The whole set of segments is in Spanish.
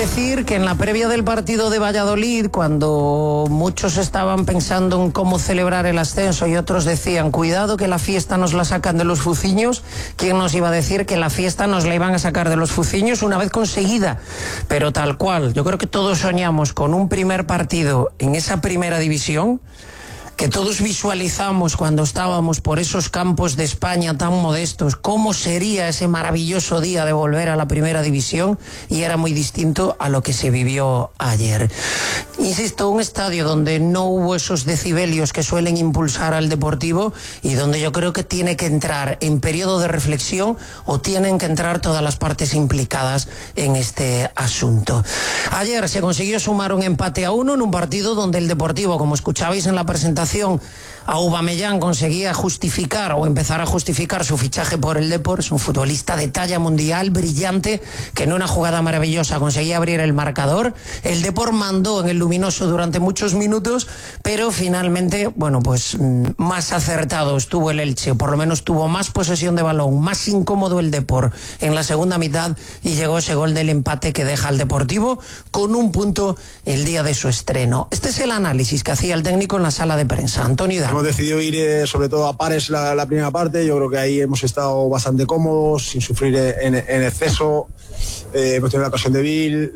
decir que en la previa del partido de Valladolid, cuando muchos estaban pensando en cómo celebrar el ascenso y otros decían, cuidado que la fiesta nos la sacan de los fuciños, ¿quién nos iba a decir que la fiesta nos la iban a sacar de los fuciños una vez conseguida? Pero tal cual, yo creo que todos soñamos con un primer partido en esa primera división, que todos visualizamos cuando estábamos por esos campos de España tan modestos, cómo sería ese maravilloso día de volver a la primera división, y era muy distinto a lo que se vivió ayer. Insisto, un estadio donde no hubo esos decibelios que suelen impulsar al Deportivo y donde yo creo que tiene que entrar en periodo de reflexión o tienen que entrar todas las partes implicadas en este asunto. Ayer se consiguió sumar un empate a 1 en un partido donde el Deportivo, como escuchabais en la presentación, Aubameyang conseguía justificar o empezar a justificar su fichaje por el Depor. Es un futbolista de talla mundial, brillante, que en una jugada maravillosa conseguía abrir el marcador. El Depor mandó en el luminoso durante muchos minutos, pero finalmente, bueno, pues más acertado estuvo el Elche, por lo menos tuvo más posesión de balón, más incómodo el Depor en la segunda mitad, y llegó ese gol del empate que deja al Deportivo con un punto el día de su estreno. Este es el análisis que hacía el técnico en la sala de prensa. Antonio Hidalgo. Hemos decidido ir sobre todo a pares la primera parte. Yo creo que ahí hemos estado bastante cómodos, sin sufrir en exceso. Hemos tenido la ocasión de Bill,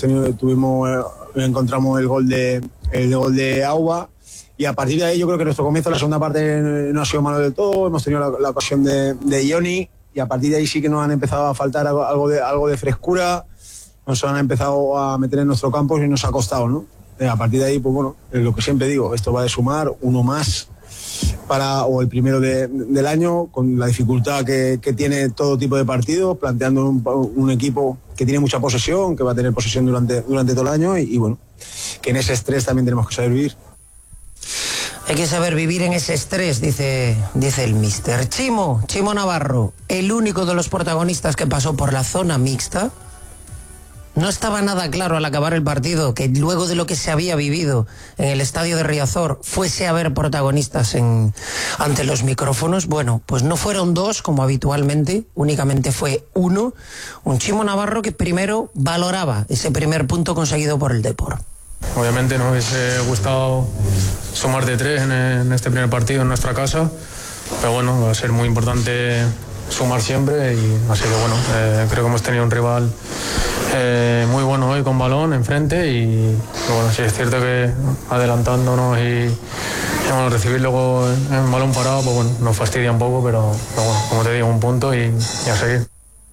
encontramos el gol de Auba, y a partir de ahí yo creo que nuestro comienzo, la segunda parte, no ha sido malo del todo. Hemos tenido la ocasión de Johnny, y a partir de ahí sí que nos han empezado a faltar algo de frescura. Nos han empezado a meter en nuestro campo y nos ha costado, ¿no? A partir de ahí, pues bueno, lo que siempre digo, esto va de sumar uno más o el primero del año, con la dificultad que tiene todo tipo de partidos, planteando un equipo que tiene mucha posesión, que va a tener posesión durante todo el año, y bueno, que en ese estrés también tenemos que saber vivir. Hay que saber vivir en ese estrés, dice el míster. Chimo Navarro, el único de los protagonistas que pasó por la zona mixta. No estaba nada claro al acabar el partido que luego de lo que se había vivido en el estadio de Riazor fuese a haber protagonistas ante los micrófonos. Bueno, pues no fueron dos como habitualmente, únicamente fue uno, un Chimo Navarro que primero valoraba ese primer punto conseguido por el Depor. Obviamente nos hubiese gustado sumar de 3 en este primer partido en nuestra casa, pero bueno, va a ser muy importante sumar siempre, y así que bueno, creo que hemos tenido un rival muy bueno hoy con balón enfrente, y bueno, sí es cierto que adelantándonos y bueno, recibir luego en balón parado, pues bueno, nos fastidia un poco, pero bueno, como te digo, un punto y a seguir.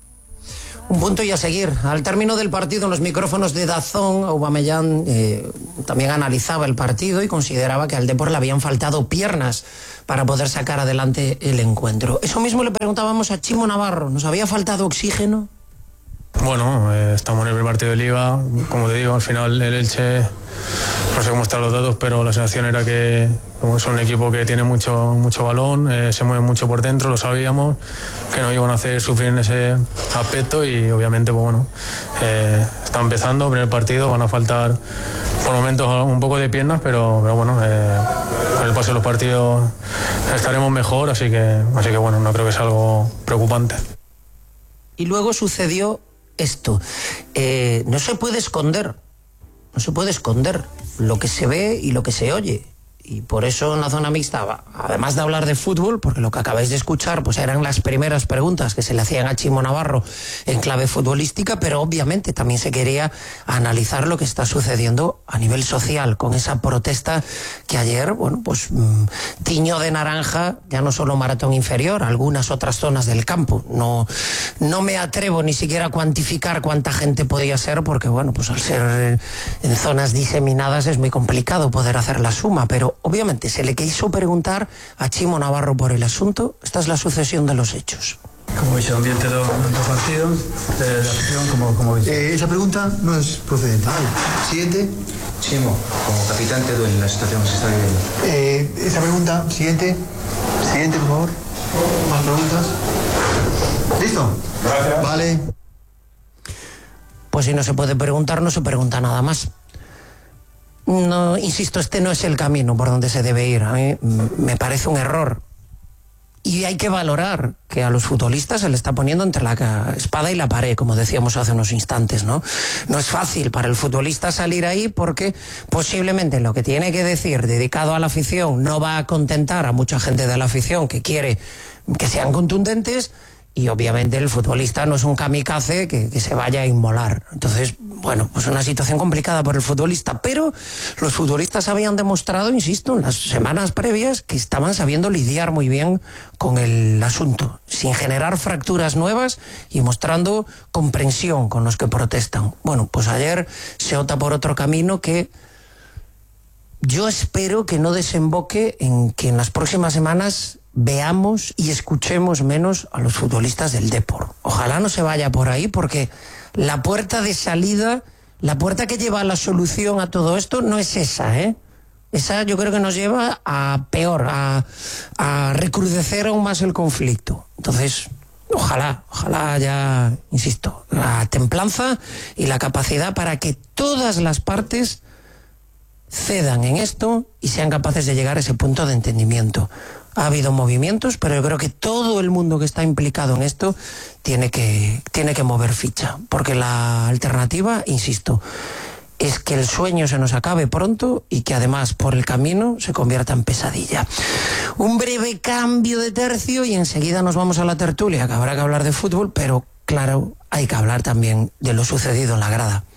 Un punto y a seguir. Al término del partido, en los micrófonos de DAZN, Aubameyang también analizaba el partido y consideraba que al Depor le habían faltado piernas para poder sacar adelante el encuentro. Eso mismo le preguntábamos a Chimo Navarro. ¿Nos había faltado oxígeno? Bueno, estamos en el primer partido de Liga. Como te digo, al final el Elche, no sé cómo están los datos, pero la sensación era que como es un equipo que tiene mucho balón, se mueve mucho por dentro, lo sabíamos, que nos iban a hacer sufrir en ese aspecto, y obviamente, pues bueno, está empezando, primer partido, van a faltar por momentos un poco de piernas, pero bueno, con el paso de los partidos estaremos mejor, así que bueno, no creo que sea algo preocupante. Y luego sucedió esto. No se puede esconder lo que se ve y lo que se oye. Y por eso en la zona mixta, además de hablar de fútbol, porque lo que acabáis de escuchar pues eran las primeras preguntas que se le hacían a Chimo Navarro en clave futbolística, pero obviamente también se quería analizar lo que está sucediendo a nivel social, con esa protesta que ayer, bueno, pues tiñó de naranja ya no solo Maratón Inferior, algunas otras zonas del campo. No me atrevo ni siquiera a cuantificar cuánta gente podía ser, porque bueno, pues al ser en zonas diseminadas es muy complicado poder hacer la suma, pero obviamente se le quiso preguntar a Chimo Navarro por el asunto. Esta es la sucesión de los hechos. Como dice, ambiente dos partidos, de la afición, como dice. Esa pregunta no es procedente. Siguiente. Chimo, como capitán te duele la situación que se está viviendo. Esa pregunta, siguiente, por favor. Más preguntas. ¿Listo? Gracias. Vale. Pues si no se puede preguntar, no se pregunta nada más. No, insisto, este no es el camino por donde se debe ir. A mí me parece un error Y hay que valorar que a los futbolistas se le está poniendo entre la espada y la pared, como decíamos hace unos instantes, ¿no? No es fácil para el futbolista salir ahí porque posiblemente lo que tiene que decir dedicado a la afición no va a contentar a mucha gente de la afición que quiere que sean contundentes, y obviamente el futbolista no es un kamikaze que se vaya a inmolar. Entonces, bueno, pues una situación complicada por el futbolista, pero los futbolistas habían demostrado, insisto, en las semanas previas que estaban sabiendo lidiar muy bien con el asunto, sin generar fracturas nuevas y mostrando comprensión con los que protestan. Bueno, pues ayer se opta por otro camino que yo espero que no desemboque en que en las próximas semanas veamos y escuchemos menos a los futbolistas del Depor. Ojalá no se vaya por ahí, porque la puerta de salida, la puerta que lleva a la solución a todo esto no es esa, ¿eh? Esa yo creo que nos lleva a peor, a recrudecer aún más el conflicto. Entonces, ojalá haya, insisto, la templanza y la capacidad para que todas las partes cedan en esto y sean capaces de llegar a ese punto de entendimiento. Ha habido movimientos, pero yo creo que todo el mundo que está implicado en esto tiene que mover ficha, porque la alternativa, insisto, es que el sueño se nos acabe pronto y que además por el camino se convierta en pesadilla. Un breve cambio de tercio y enseguida nos vamos a la tertulia, que habrá que hablar de fútbol, pero claro, hay que hablar también de lo sucedido en la grada.